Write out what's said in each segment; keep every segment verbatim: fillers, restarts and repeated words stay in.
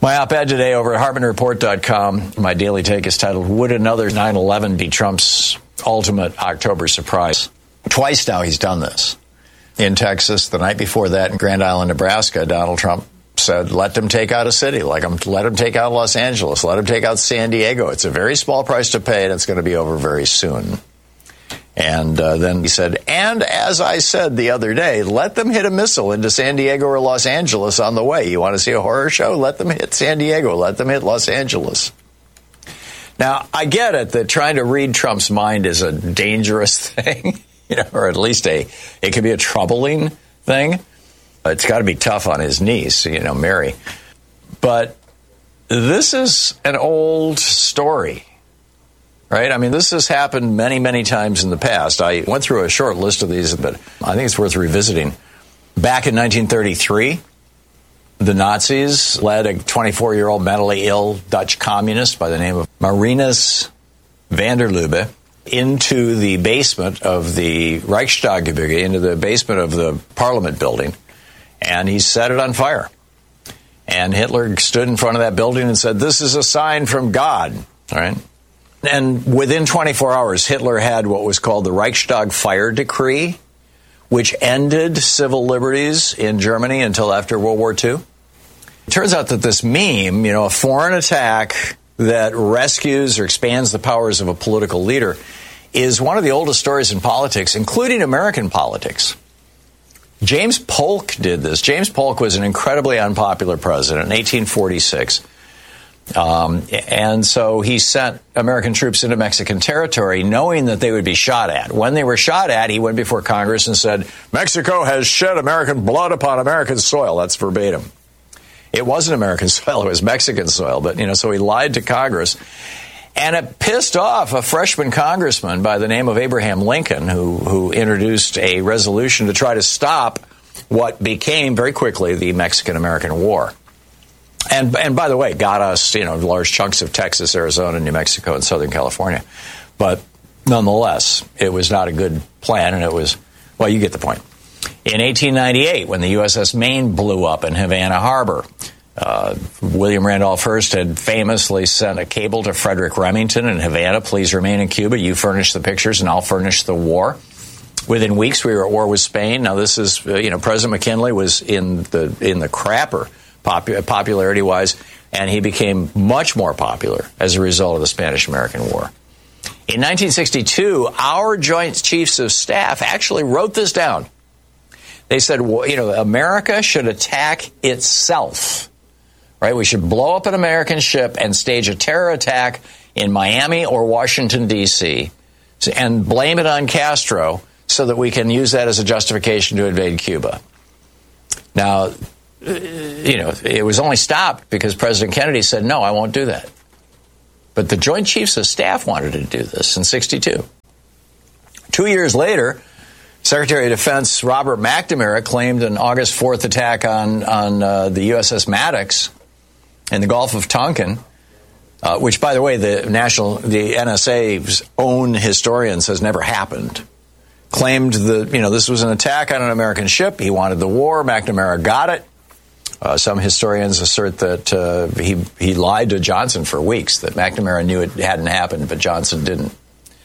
My op-ed today over at Hartmann Report dot com, my daily take is titled, Would Another nine eleven Be Trump's Ultimate October Surprise? Twice now he's done this. In Texas, the night before that, in Grand Island, Nebraska, Donald Trump said, let them take out a city, like them, let them take out Los Angeles, let them take out San Diego. It's a very small price to pay, and it's going to be over very soon. And uh, then he said, and as I said the other day, let them hit a missile into San Diego or Los Angeles on the way. You want to see a horror show? Let them hit San Diego. Let them hit Los Angeles. Now, I get it that trying to read Trump's mind is a dangerous thing, you know, or at least a it can be a troubling thing. It's got to be tough on his niece, you know, Mary. But this is an old story. Right? I mean, this has happened many, many times in the past. I went through a short list of these, but I think it's worth revisiting. Back in nineteen thirty-three, the Nazis led a twenty-four-year-old mentally ill Dutch communist by the name of Marinus van der Lubbe into the basement of the Reichstaggebäude, into the basement of the Parliament building, and he set it on fire. And Hitler stood in front of that building and said, this is a sign from God. All right? And within twenty-four hours, Hitler had what was called the Reichstag Fire Decree, which ended civil liberties in Germany until after World War Two. It turns out that this meme, you know, a foreign attack that rescues or expands the powers of a political leader, is one of the oldest stories in politics, including American politics. James Polk did this. James Polk was an incredibly unpopular president in eighteen forty-six. Um, and so he sent American troops into Mexican territory knowing that they would be shot at. When they were shot at, he went before Congress and said, Mexico has shed American blood upon American soil. That's verbatim. It wasn't American soil. It was Mexican soil. But, you know, so he lied to Congress. And it pissed off a freshman congressman by the name of Abraham Lincoln, who, who introduced a resolution to try to stop what became very quickly the Mexican-American War. And and by the way, got us, you know, large chunks of Texas, Arizona, New Mexico, and Southern California. But nonetheless, it was not a good plan, and it was, well, you get the point. In eighteen ninety-eight, when the U S S Maine blew up in Havana Harbor, uh, William Randolph Hearst had famously sent a cable to Frederick Remington in Havana, please remain in Cuba. You furnish the pictures, and I'll furnish the war. Within weeks, we were at war with Spain. Now, this is, uh, you know, President McKinley was in the in the crapper. Popularity-wise, and he became much more popular as a result of the Spanish-American War. In nineteen sixty-two, our Joint Chiefs of Staff actually wrote this down. They said, well, you know, America should attack itself, right? We should blow up an American ship and stage a terror attack in Miami or Washington, D C, and blame it on Castro so that we can use that as a justification to invade Cuba. Now, you know, it was only stopped because President Kennedy said, no, I won't do that. But the Joint Chiefs of Staff wanted to do this in sixty-two. Two years later, Secretary of Defense Robert McNamara claimed an August fourth attack on, on uh, the U S S Maddox in the Gulf of Tonkin, uh, which, by the way, the national, the N S A's own historian says never happened. Claimed that, you know, this was an attack on an American ship. He wanted the war. McNamara got it. Uh, some historians assert that uh, he he lied to Johnson for weeks, that McNamara knew it hadn't happened, but Johnson didn't.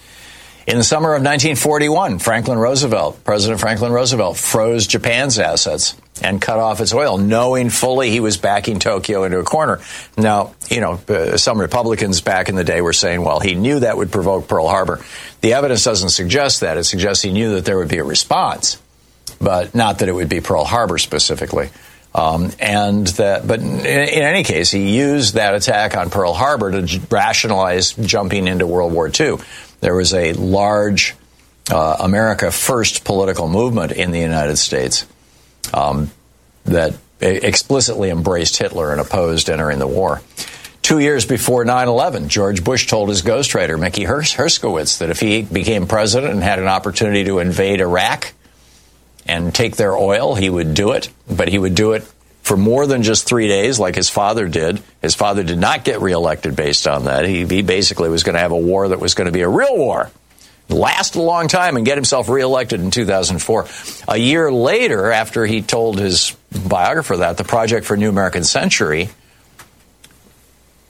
In the summer of nineteen forty-one, Franklin Roosevelt, President Franklin Roosevelt, froze Japan's assets and cut off its oil, knowing fully he was backing Tokyo into a corner. Now, you know, uh, some Republicans back in the day were saying, well, he knew that would provoke Pearl Harbor. The evidence doesn't suggest that. It suggests he knew that there would be a response, but not that it would be Pearl Harbor specifically. Um, and that, but in, in any case, he used that attack on Pearl Harbor to j- rationalize jumping into World War Two. There was a large uh, America First political movement in the United States um, that explicitly embraced Hitler and opposed entering the war. Two years before nine eleven, George Bush told his ghostwriter, Mickey Hers- Herskowitz, that if he became president and had an opportunity to invade Iraq and take their oil, he would do it. But he would do it for more than just three days like his father did. His father did not get reelected based on that. He, he basically was going to have a war that was going to be a real war, last a long time, and get himself reelected in two thousand four. A year later, after he told his biographer that, the Project for a New American Century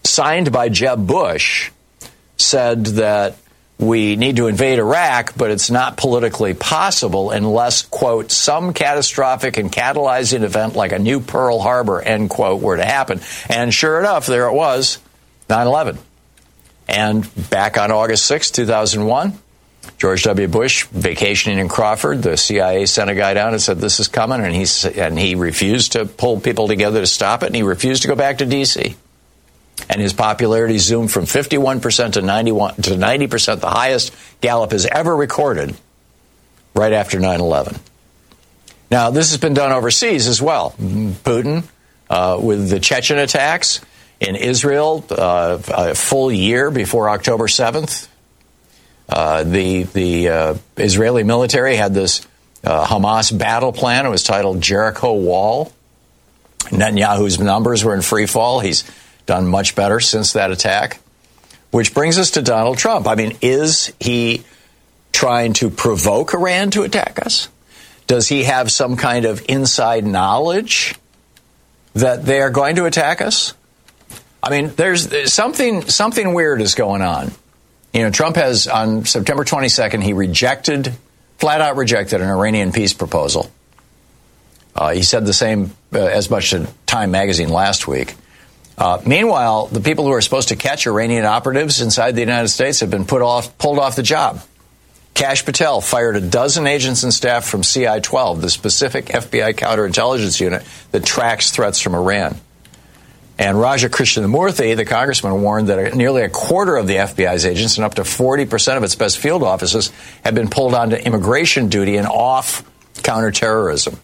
signed by Jeb Bush, said that we need to invade Iraq, but it's not politically possible unless, quote, some catastrophic and catalyzing event like a new Pearl Harbor, end quote, were to happen. And sure enough, there it was, nine eleven. And back on August sixth, two thousand one, George W. Bush, vacationing in Crawford, the C I A sent a guy down and said, this is coming, and he, and he refused to pull people together to stop it, and he refused to go back to D C And his popularity zoomed from fifty-one percent to ninety-one to ninety percent, the highest Gallup has ever recorded, right after nine eleven. Now, this has been done overseas as well. Putin, uh, with the Chechen attacks in Israel, uh, a full year before October seventh, uh, the the uh, Israeli military had this uh, Hamas battle plan. It was titled Jericho Wall. Netanyahu's numbers were in free fall. He's done much better since that attack, which brings us to Donald Trump. I mean, is he trying to provoke Iran to attack us? Does he have some kind of inside knowledge that they are going to attack us? I mean, there's, there's something something weird is going on. You know, Trump has, on September twenty-second, he rejected, flat out rejected an Iranian peace proposal. Uh, he said the same uh, as much to Time magazine last week. Uh, meanwhile, the people who are supposed to catch Iranian operatives inside the United States have been put off, pulled off the job. Kash Patel fired a dozen agents and staff from C I twelve, the specific F B I counterintelligence unit that tracks threats from Iran. And Raja Krishnamurthy, the congressman, warned that nearly a quarter of the F B I's agents and up to forty percent of its best field offices have been pulled onto immigration duty and off counterterrorism.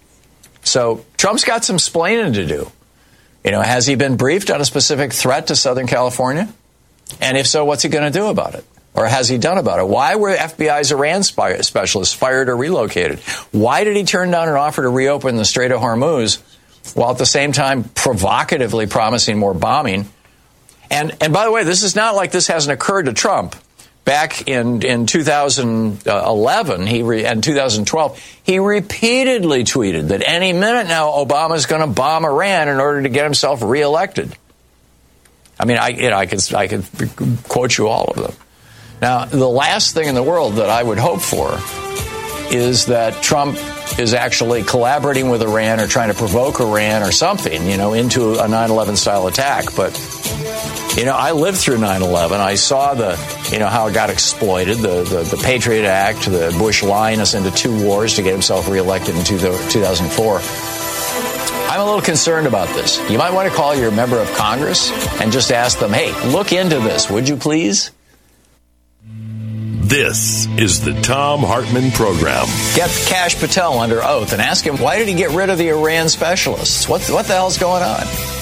So Trump's got some splaining to do. You know, has he been briefed on a specific threat to Southern California? And if so, what's he going to do about it? Or has he done about it? Why were F B I's Iran spy- specialists fired or relocated? Why did he turn down an offer to reopen the Strait of Hormuz while at the same time provocatively promising more bombing? And and by the way, this is not like this hasn't occurred to Trump. Back in, in two thousand eleven he re, and two thousand twelve, he repeatedly tweeted that any minute now Obama's going to bomb Iran in order to get himself reelected. I mean, I you know I could I could quote you all of them. Now, the last thing in the world that I would hope for is that Trump is actually collaborating with Iran or trying to provoke Iran or something, you know, into a nine eleven style attack. But you know, I lived through nine eleven. I saw the, you know, how it got exploited, the, the, the Patriot Act, the Bush lying us into two wars to get himself reelected in two thousand four. I'm a little concerned about this. You might want to call your member of Congress and just ask them, hey, look into this, would you please? This is the Thom Hartmann Program. Get Kash Patel under oath and ask him, why did he get rid of the Iran specialists? What, what the hell's going on?